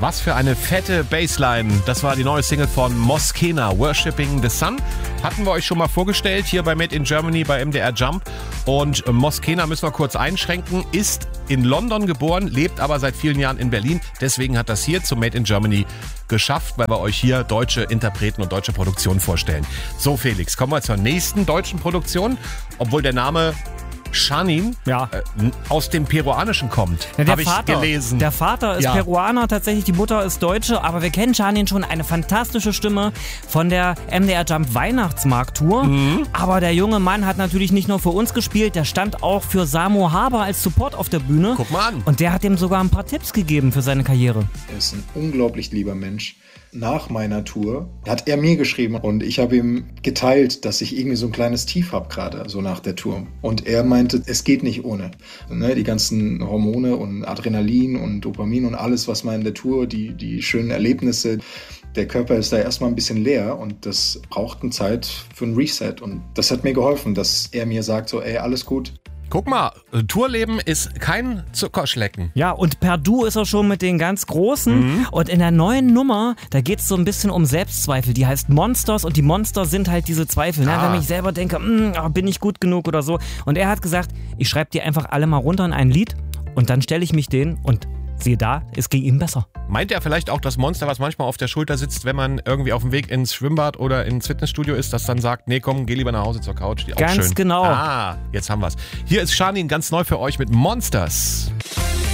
Was für eine fette Bassline. Das war die neue Single von Moskena, Worshipping the Sun. Hatten wir euch schon mal vorgestellt, hier bei Made in Germany, bei MDR Jump. Und Moskena, müssen wir kurz einschränken, ist in London geboren, lebt aber seit vielen Jahren in Berlin. Deswegen hat das hier zum Made in Germany geschafft, weil wir euch hier deutsche Interpreten und deutsche Produktionen vorstellen. So, Felix, kommen wir zur nächsten deutschen Produktion. Obwohl der Name Shanin aus dem Peruanischen kommt, habe ich gelesen. Der Vater ist Peruaner, tatsächlich, die Mutter ist Deutsche, aber wir kennen Shanin schon, eine fantastische Stimme von der MDR Jump Weihnachtsmarkt-Tour. Aber der junge Mann hat natürlich nicht nur für uns gespielt, der stand auch für Samo Haber als Support auf der Bühne. Guck mal an. Und der hat ihm sogar ein paar Tipps gegeben für seine Karriere. Er ist ein unglaublich lieber Mensch. Nach meiner Tour hat er mir geschrieben und ich habe ihm geteilt, dass ich irgendwie so ein kleines Tief habe gerade, so nach der Tour. Und er meinte, es geht nicht ohne. Die ganzen Hormone und Adrenalin und Dopamin und alles, was man in der Tour, die schönen Erlebnisse, der Körper ist da erstmal ein bisschen leer und das braucht eine Zeit für ein Reset. Und das hat mir geholfen, dass er mir sagt so, ey, alles gut. Guck mal, Tourleben ist kein Zuckerschlecken. Ja, und per Du ist er schon mit den ganz Großen. Und in der neuen Nummer, da geht es so ein bisschen um Selbstzweifel. Die heißt Monsters und die Monster sind halt diese Zweifel. Ne? Wenn ich selber denke, bin ich gut genug oder so. Und er hat gesagt, ich schreibe die einfach alle mal runter in ein Lied und dann stelle ich mich denen und siehe da, es ging ihm besser. Meint er vielleicht auch das Monster, was manchmal auf der Schulter sitzt, wenn man irgendwie auf dem Weg ins Schwimmbad oder ins Fitnessstudio ist, das dann sagt, nee, komm, geh lieber nach Hause zur Couch. Die auch ganz schön. genau. Jetzt haben wir's. Hier ist Shanin ganz neu für euch mit Monsters.